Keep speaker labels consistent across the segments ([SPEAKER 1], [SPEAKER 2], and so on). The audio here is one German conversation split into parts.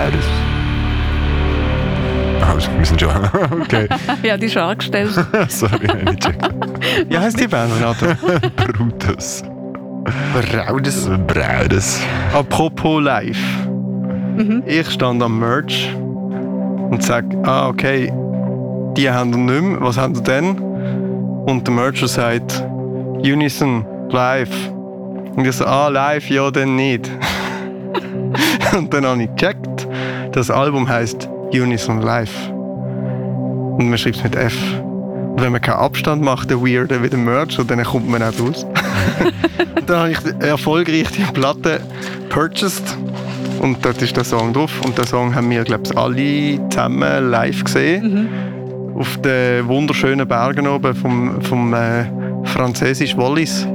[SPEAKER 1] Braudes. Wir sind schon. Okay.
[SPEAKER 2] Ja, die schon angestellt.
[SPEAKER 1] Sorry, ich habe nicht gecheckt.
[SPEAKER 3] Wie heisst die Band, Renato?
[SPEAKER 1] Brutus.
[SPEAKER 3] Braudes. Apropos live. Ich stand am Merch und sage, okay, die haben wir nicht mehr, was haben wir denn? Und der Mercher sagt, Unison, live. Und ich so, live, ja, dann nicht. Und dann habe ich gecheckt, das Album heisst Unison Live. Und man schreibt es mit F. Und wenn man keinen Abstand macht, der Weirde wie der Mercher, dann kommt man auch raus. Und dann habe ich erfolgreich die Platte purchased. Und dort ist der Song drauf. Und den Song haben wir, glaube ich, alle zusammen live gesehen. Auf den wunderschönen Bergen oben vom französischen Wallis.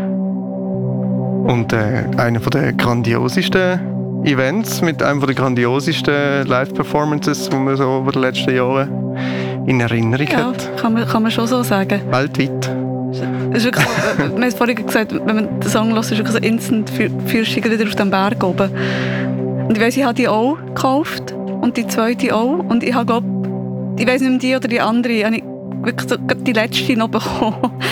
[SPEAKER 3] Und einer der grandiosesten Events mit einem der grandiosesten Live-Performances, die man so über die letzten Jahre in Erinnerung hat.
[SPEAKER 2] Kann man schon so sagen.
[SPEAKER 3] Weltweit.
[SPEAKER 2] Es ist wirklich so, wir haben vorhin gesagt, wenn man den Song hört, ist es wirklich so instant fühlst du dich wieder auf dem Berg oben. Und ich weiss, ich habe die auch gekauft und die zweite auch. Und ich habe, glaube ich weiss nicht mehr die oder die andere, habe ich wirklich so, die letzte noch bekommen.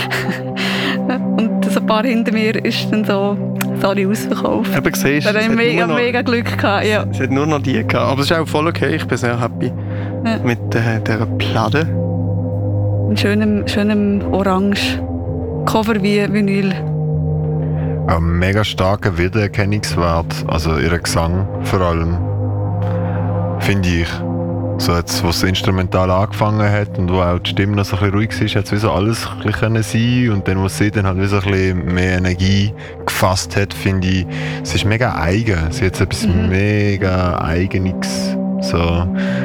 [SPEAKER 2] Und so ein paar hinter mir ist dann so alle ausverkauft.
[SPEAKER 3] Aber siehst,
[SPEAKER 2] da habe ich mega Glück gehabt. Ja.
[SPEAKER 3] Es hat nur noch die gehabt. Aber es ist auch voll okay, ich bin sehr happy mit dieser Platte.
[SPEAKER 2] Ein schönem Orange. Cover wie Vinyl.
[SPEAKER 1] Auch mega starker Wiedererkennungswert, also ihr Gesang vor allem, finde ich. So jetzt, wo es instrumental angefangen hat und wo auch die Stimme noch so ein bisschen ruhig war, hat es wie so alles ein bisschen sein und dann, wo sie dann halt wie so ein bisschen mehr Energie gefasst hat, finde ich, es ist mega eigen. Sie hat etwas mega Eigenes, so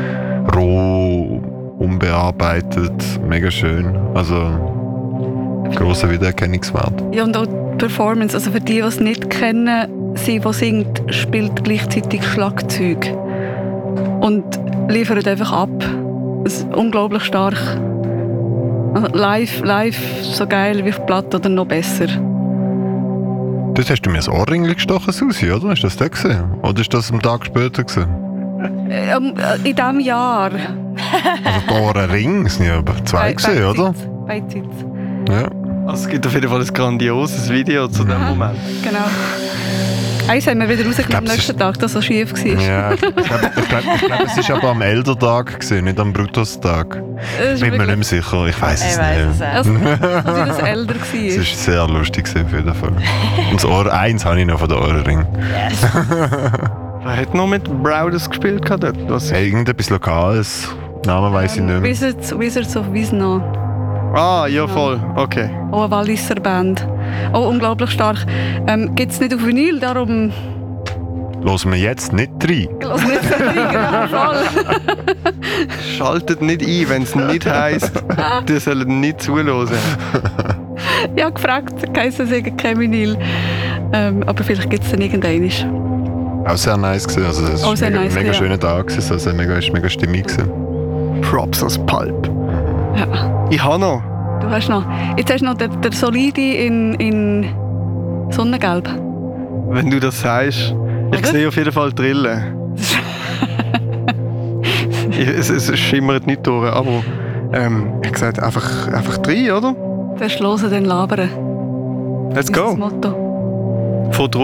[SPEAKER 1] roh, unbearbeitet, mega schön. Also grosser Wiedererkennungswert.
[SPEAKER 2] Ja, und auch die Performance, also für die es nicht kennen, sie, die singt, spielt gleichzeitig Schlagzeug. Und liefert einfach ab. Es ist unglaublich stark. Also live so geil wie auf Platte oder noch besser.
[SPEAKER 1] Das hast du mir das Ohrring gestochen, Susi, oder? Hast du das da gesehen? Oder ist das am Tag später gesehen?
[SPEAKER 2] In diesem Jahr.
[SPEAKER 1] Also die Ohrenringe sind ja aber zwei gesehen, oder?
[SPEAKER 2] Beidseits.
[SPEAKER 1] Ja.
[SPEAKER 3] Also es gibt auf jeden Fall ein grandioses Video zu dem Moment.
[SPEAKER 2] Genau. Eins haben wir wieder rausgenommen am nächsten Tag, das so schief war.
[SPEAKER 1] Ja, ich glaube, es war aber am Eldertag, nicht am Brutostag. Ich bin mir nicht mehr sicher, ich weiß es nicht.
[SPEAKER 2] Also das älter war.
[SPEAKER 1] Es war sehr lustig auf jeden Fall. Und das Ohr 1 habe ich noch von den Ohrringen.
[SPEAKER 2] Yes.
[SPEAKER 3] Wer hat noch mit Browders gespielt dort?
[SPEAKER 1] Hey, irgendetwas Lokales, Namen weiss ich nicht mehr.
[SPEAKER 2] Wizards of Wisna.
[SPEAKER 3] Ja voll, okay.
[SPEAKER 2] Auch eine Walliser Band. Auch unglaublich stark. Gibt es nicht auf Vinyl, darum...
[SPEAKER 1] Hören wir jetzt nicht rein.
[SPEAKER 2] Hören wir jetzt nicht rein, genau, voll.
[SPEAKER 3] Schaltet nicht ein, wenn es nicht heisst, die sollen nicht zuhören.
[SPEAKER 2] Ich habe gefragt, heisst es kein Vinyl. Aber vielleicht gibt es dann irgendwann.
[SPEAKER 1] Auch sehr nice gewesen. Also es war ein mega schöner Tag gewesen. Also mega stimmig gewesen.
[SPEAKER 3] Props als Pulp.
[SPEAKER 2] Ja.
[SPEAKER 3] Ich habe noch.
[SPEAKER 2] Du hast noch. Jetzt hast du noch den Solidi in Sonnengelb.
[SPEAKER 3] Wenn du das sagst. Ich sehe auf jeden Fall Drillen. es schimmert nicht durch, aber ich habe gesagt, einfach 3, oder?
[SPEAKER 2] Zuerst hören, dann labern.
[SPEAKER 3] Let's
[SPEAKER 2] Das ist
[SPEAKER 3] go.
[SPEAKER 2] das Motto.
[SPEAKER 3] Von